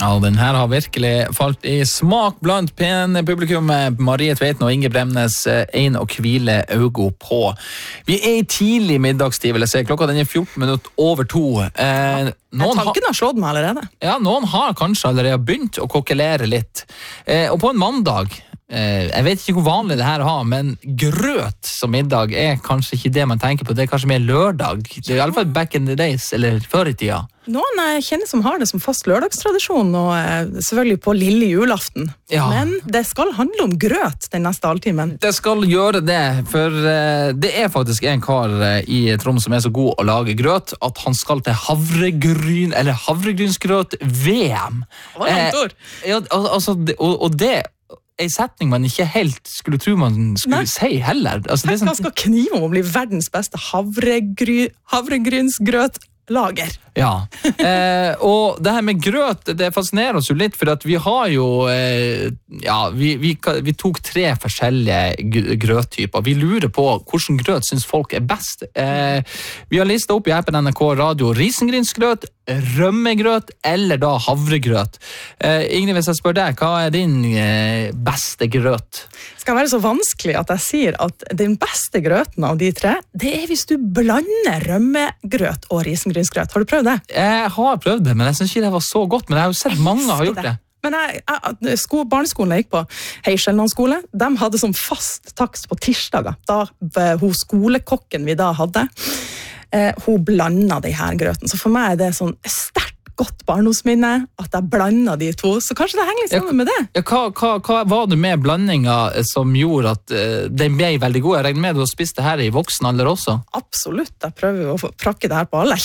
Ja, den her har virkelig falt i smak blant pene publikum. Marie Tveiten og Inge Bremnes, en og hvile øyne på. Vi i tidlig middagstid, vil jeg si. Klokka den 14:02. Tanken har slått meg allerede. Ja, noen har kanskje allerede begynt å kokkelere litt. Og på en mandag, jeg vet ikke hvor vanlig det her har, men grøt som middag kanskje ikke det man tenker på. Det kanskje mer lørdag. Det i alle fall back in the days, eller før i tida. Noen jeg kjenner som har det som fast lørdagstradisjon, og selvfølgelig på lille julaften. Ja. Men det skal handle om grøt den neste halvtimen. Det skal gjøre det, for det faktisk en kar i Troms som så god å lage grøt, at han skal til havregrynsgrøt-VM. Det var langt ord. Ja, altså, og det en setning man ikke helt skulle tro man skulle si heller. Altså, Tenk han skal knive om å bli verdens beste havregrynsgrøtlager. Ja, og det her med grøt, det fascinerer oss jo litt, for at vi har jo, vi tok 3 forskjellige grøttyper. Vi lurer på hvordan grøt synes folk best. Vi har listet opp i appen NRK Radio risengrynsgrøt, rømmegrøt eller da havregrøt. Ingrid, hvis jeg spør deg, hva din beste grøt? Skal være så vanskelig at jeg sier at den beste grøten av de 3, det hvis du blander rømmegrøt og risengrynsgrøt. Har du prøvd det? Jeg har prøvd det, men jeg synes ikke det var så godt. Men jeg har jo sett mange har gjort det. Men barneskolen jeg gikk på, Heiskjelland skole, de hadde som fast takst på tirsdager. Da hun skolekokken vi da hadde, hun blandet de her grøten. Så for meg det sånn sterkt godt barndomsminne, at jeg blandet de 2. Så kanskje det henger litt sammen med det. Ja, hva var det med blandinga som gjorde at den ble veldig god? Jeg regner med at du spiste her i voksen alder også? Absolutt. Jeg prøver jo å prakke det her på alle.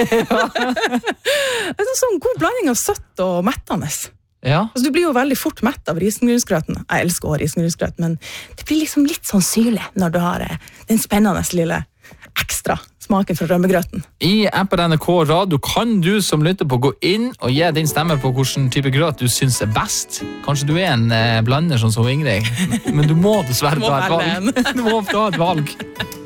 Det en sånn god blanding av søtt og mettende. Ja. Altså, du blir jo veldig fort mett av risengrynsgrøten. Jeg elsker også risengrynsgrøt, men det blir liksom litt sånn syrlig når du har den spennende lille ekstra smaken fra rømmegrøten. I appen NRK Radio kan du som lytter på gå inn og gi din stemme på hvilken type grøt du synes best. Kanskje du en blander sånn som Ingrid, men du må dessverre ta et valg. Du må ta et valg.